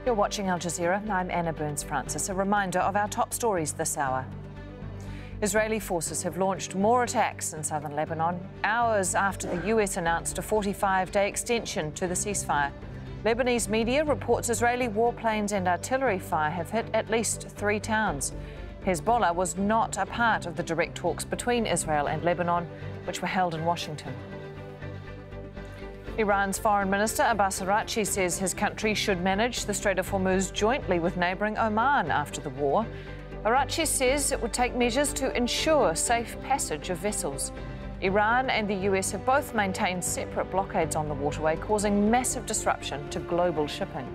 You're watching Al Jazeera. I'm Anna Burns-Francis. A reminder of our top stories this hour. Israeli forces have launched more attacks in southern Lebanon, hours after the US announced a 45-day extension to the ceasefire. Lebanese media reports Israeli warplanes and artillery fire have hit at least 3 towns. Hezbollah was not a part of the direct talks between Israel and Lebanon, which were held in Washington. Iran's Foreign Minister Abbas Araghchi says his country should manage the Strait of Hormuz jointly with neighbouring Oman after the war. Araghchi says it would take measures to ensure safe passage of vessels. Iran and the US have both maintained separate blockades on the waterway, causing massive disruption to global shipping.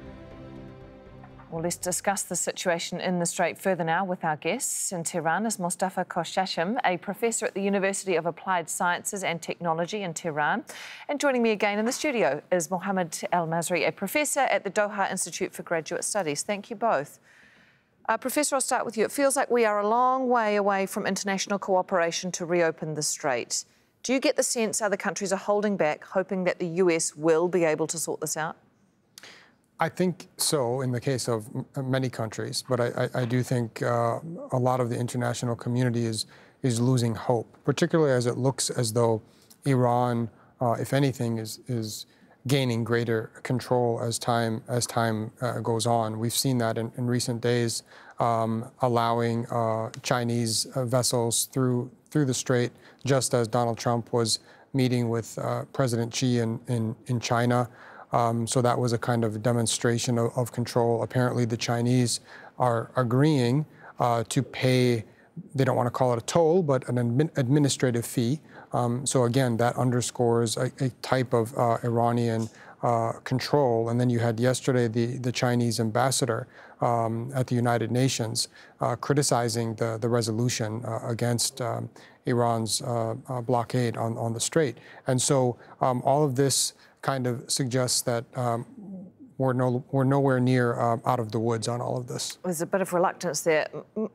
Well, let's discuss the situation in the Strait further now with our guests. In Tehran is Mostafa Khoshasham, a professor at the University of Applied Sciences and Technology in Tehran. And joining me again in the studio is Mohammed El-Masri, a professor at the Doha Institute for Graduate Studies. Thank you both. Professor, I'll start with you. It feels like we are a long way away from international cooperation to reopen the Strait. Do you get the sense other countries are holding back, hoping that the US will be able to sort this out? I think so in the case of many countries, but I do think a lot of the international community is losing hope, particularly as it looks as though Iran, if anything, is gaining greater control as time goes on. We've seen that in recent days, allowing Chinese vessels through the strait, just as Donald Trump was meeting with President Xi in China. So that was a kind of demonstration of control. Apparently, the Chinese are agreeing to pay, they don't want to call it a toll, but an administrative fee. So again, that underscores a type of Iranian control. And then you had yesterday the Chinese ambassador at the United Nations criticizing the resolution against Iran's blockade on the strait. And so all of this kind of suggests that we're nowhere near out of the woods on all of this. There's a bit of reluctance there.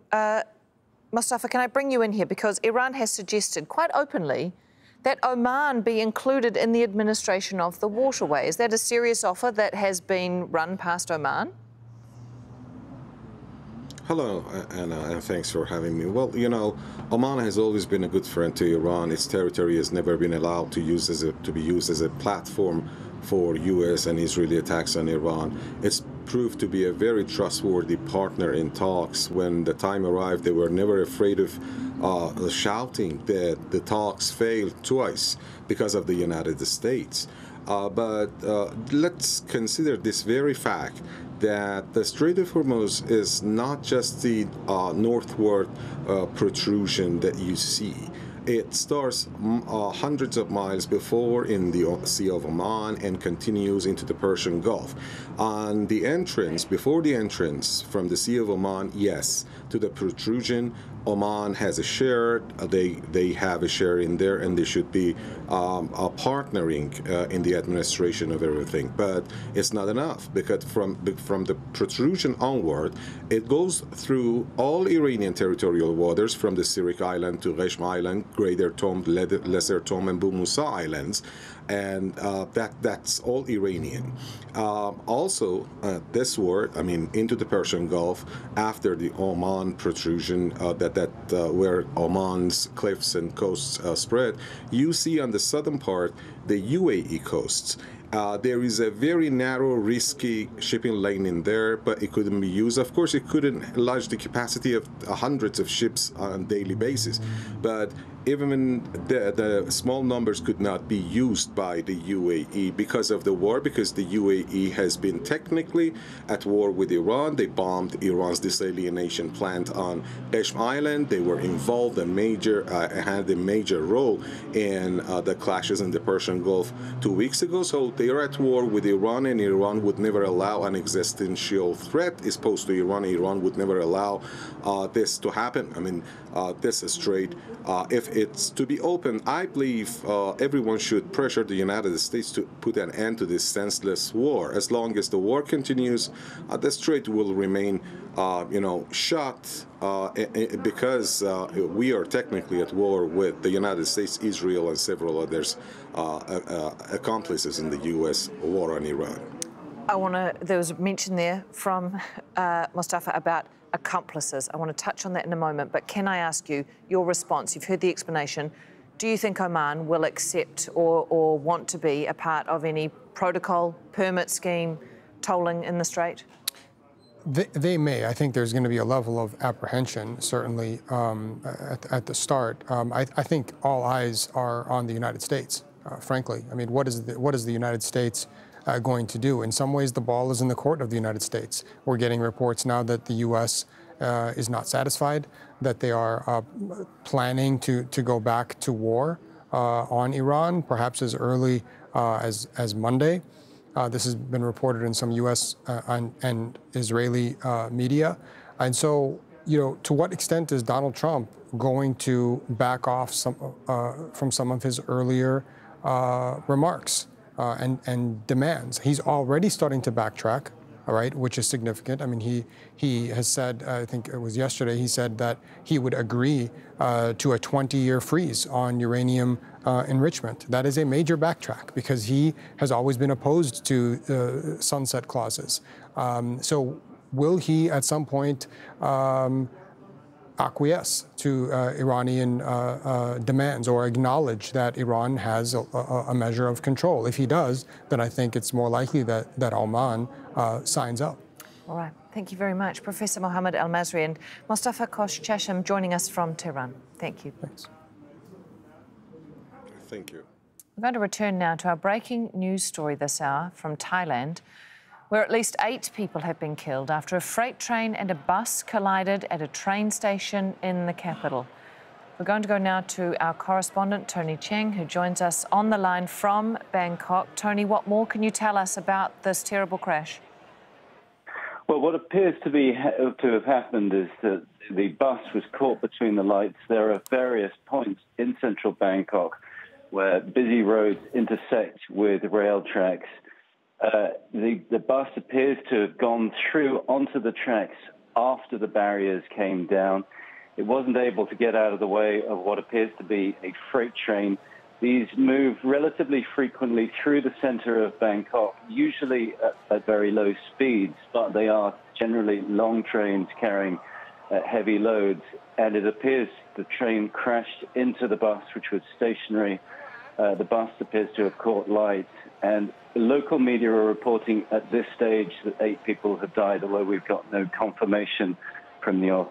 Mostafa, can I bring you in here? Because Iran has suggested quite openly that Oman be included in the administration of the waterway. Is that a serious offer that has been run past Oman? Hello, Anna, and thanks for having me. Well, you know, Oman has always been a good friend to Iran. Its territory has never been allowed to be used as a platform for U.S. and Israeli attacks on Iran. It's proved to be a very trustworthy partner in talks. When the time arrived, they were never afraid of shouting that the talks failed twice because of the United States. But let's consider this very fact that the Strait of Hormuz is not just the northward protrusion that you see. It starts hundreds of miles before in the Sea of Oman and continues into the Persian Gulf. On the entrance, before the entrance from the Sea of Oman, yes, to the protrusion, Oman has a share. They have a share in there, and they should be partnering in the administration of everything. But it's not enough, because from the protrusion onward, it goes through all Iranian territorial waters, from the Sirik Island to Qeshm Island, Greater Tom, Lesser Tom, and Bu Musa Islands, and that's all Iranian. Also, this war, into the Persian Gulf after the Oman protrusion, where Oman's cliffs and coasts spread, you see on the southern part the UAE coasts. There is a very narrow, risky shipping lane in there, but it couldn't be used. Of course, it couldn't enlarge the capacity of hundreds of ships on a daily basis. But even the small numbers could not be used by the UAE because of the war, because the UAE has been technically at war with Iran. They bombed Iran's desalination plant on Qeshm Island. They were involved had a major role in the clashes in the Persian Gulf 2 weeks ago. So they are at war with Iran, and Iran would never allow an existential threat is posed to Iran. Iran would never allow this to happen. This strait, if it's to be open, I believe everyone should pressure the United States to put an end to this senseless war. As long as the war continues, the strait will remain, shut because we are technically at war with the United States, Israel, and several others accomplices in the U.S. war on Iran. There was a mention there from Mustafa about accomplices. I want to touch on that in a moment, but can I ask you your response? You've heard the explanation. Do you think Oman will accept or want to be a part of any protocol, permit scheme, tolling in the Strait? They may. I think there's going to be a level of apprehension, certainly at the start. I think all eyes are on the United States, frankly. I mean, what is the United States going to do? In some ways, the ball is in the court of the United States. We're getting reports now that the U.S. Is not satisfied, that they are planning to go back to war on Iran, perhaps as early as Monday. This has been reported in some U.S. and Israeli media. And so, to what extent is Donald Trump going to back off from some of his earlier remarks and demands? He's already starting to backtrack, all right, which is significant. I mean, he has said, I think it was yesterday, he said that he would agree to a 20-year freeze on uranium enrichment. That is a major backtrack because he has always been opposed to sunset clauses. So will he at some point acquiesce to Iranian demands or acknowledge that Iran has a measure of control? If he does, then I think it's more likely that Oman signs up. All right. Thank you very much. Professor Mohammed Al-Masri and Mustafa Khosh-Chasham joining us from Tehran. Thank you. Thanks. Thank you. We're going to return now to our breaking news story this hour from Thailand, where at least 8 people have been killed after a freight train and a bus collided at a train station in the capital. We're going to go now to our correspondent, Tony Cheng, who joins us on the line from Bangkok. Tony, what more can you tell us about this terrible crash? Well, what appears to have happened is that the bus was caught between the lights. There are various points in central Bangkok where busy roads intersect with rail tracks. The bus appears to have gone through onto the tracks after the barriers came down. It wasn't able to get out of the way of what appears to be a freight train. These move relatively frequently through the center of Bangkok, usually at very low speeds, but they are generally long trains carrying heavy loads. And it appears the train crashed into the bus, which was stationary. The bus appears to have caught light, and local media are reporting at this stage that 8 people have died, although we've got no confirmation from the